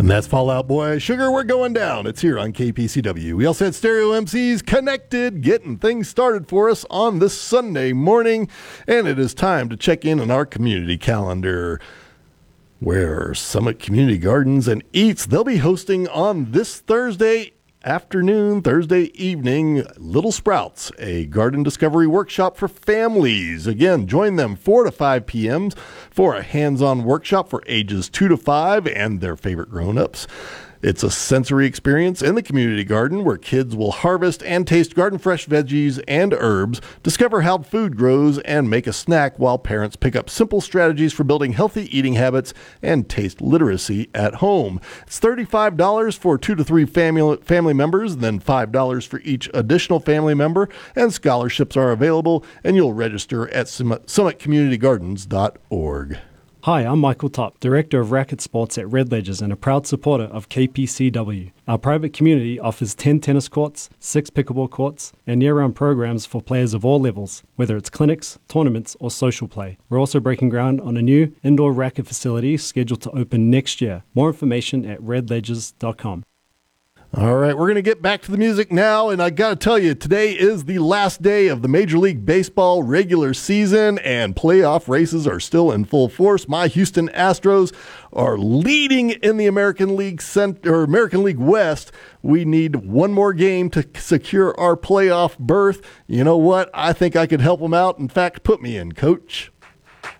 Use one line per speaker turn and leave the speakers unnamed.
And that's Fallout Boy. Sugar, we're going down. It's here on KPCW. We also had Stereo MCs connected, getting things started for us on this Sunday morning. And it is time to check in on our community calendar, where Summit Community Gardens and Eats, they'll be hosting on this Thursday evening, Little Sprouts, a garden discovery workshop for families. Again, join them 4 to 5 p.m. for a hands-on workshop for ages 2 to 5 and their favorite grown-ups. It's a sensory experience in the community garden where kids will harvest and taste garden fresh veggies and herbs, discover how food grows, and make a snack while parents pick up simple strategies for building healthy eating habits and taste literacy at home. It's $35 for 2 to 3 family members, then $5 for each additional family member, and scholarships are available, and you'll register at summitcommunitygardens.org.
Hi, I'm Michael Top, Director of Racket Sports at Red Ledgers and a proud supporter of KPCW. Our private community offers 10 tennis courts, 6 pickleball courts, and year-round programs for players of all levels, whether it's clinics, tournaments, or social play. We're also breaking ground on a new indoor racket facility scheduled to open next year. More information at redledgers.com.
All right, we're going to get back to the music now, and I got to tell you, today is the last day of the Major League Baseball regular season, and playoff races are still in full force. My Houston Astros are leading in the American League West. We need one more game to secure our playoff berth. You know what? I think I could help them out. In fact, put me in, Coach.